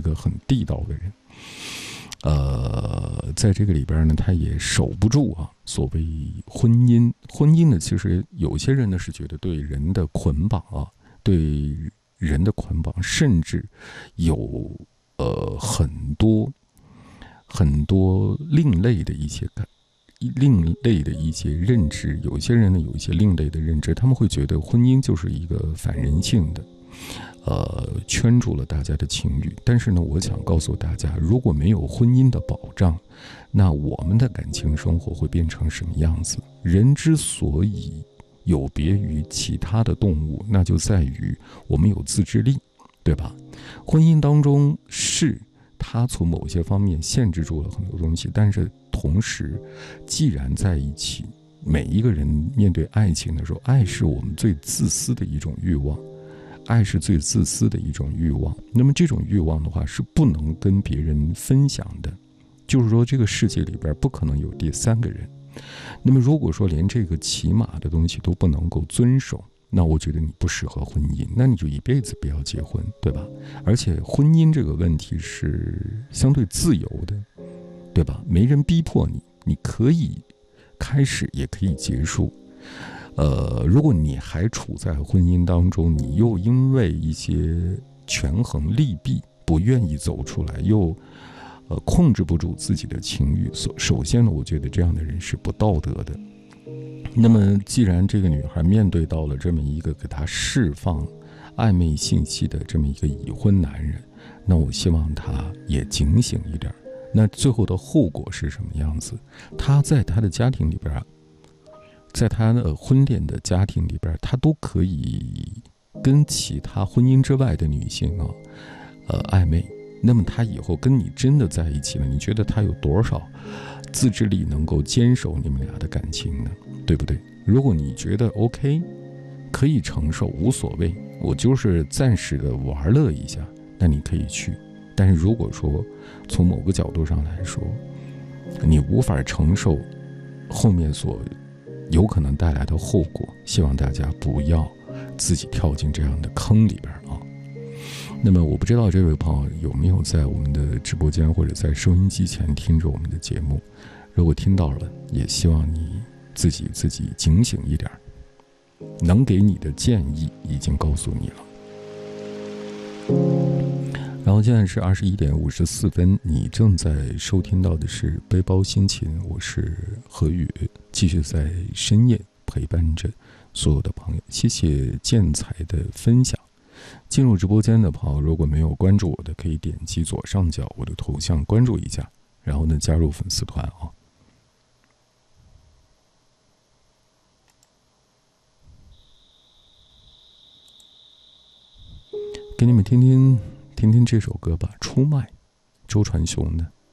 个很地道的人。在这个里边呢，他也守不住啊。所谓婚姻呢，其实有些人呢是觉得对人的捆绑啊，对人的捆绑，甚至有很多另类的一些认知。有些人呢有一些另类的认知，他们会觉得婚姻就是一个反人性的。圈住了大家的情欲。但是呢，我想告诉大家，如果没有婚姻的保障，那我们的感情生活会变成什么样子？人之所以有别于其他的动物，那就在于我们有自制力，对吧？婚姻当中是它从某些方面限制住了很多东西，但是同时，既然在一起，每一个人面对爱情的时候，爱是我们最自私的一种欲望。爱是最自私的一种欲望，那么这种欲望的话是不能跟别人分享的，就是说这个世界里边不可能有第三个人。那么如果说连这个起码的东西都不能够遵守，那我觉得你不适合婚姻，那你就一辈子不要结婚，对吧？而且婚姻这个问题是相对自由的，对吧？没人逼迫你，你可以开始也可以结束。如果你还处在婚姻当中，你又因为一些权衡利弊不愿意走出来，又控制不住自己的情欲，首先呢，我觉得这样的人是不道德的。那么既然这个女孩面对到了这么一个给她释放暧昧信息的这么一个已婚男人，那我希望她也警醒一点。那最后的后果是什么样子？她在她的家庭里边在他的婚恋的家庭里边，他都可以跟其他婚姻之外的女性暧昧。那么他以后跟你真的在一起了，你觉得他有多少自制力能够坚守你们俩的感情呢？对不对？如果你觉得 OK， 可以承受，无所谓，我就是暂时的玩乐一下，那你可以去。但是如果说从某个角度上来说，你无法承受后面所有可能带来的后果，希望大家不要自己跳进这样的坑里边啊。那么我不知道这位朋友有没有在我们的直播间或者在收音机前听着我们的节目，如果听到了，也希望你自己警醒一点，能给你的建议已经告诉你了。然后现在是21点54分，你正在收听到的是背包心情，我是何宇，继续在深夜陪伴着所有的朋友。谢谢建材的分享。进入直播间的朋友，如果没有关注我的，可以点击左上角我的头像关注一下，然后呢加入粉丝团啊。给你们听听这首歌吧，出卖，周传雄的。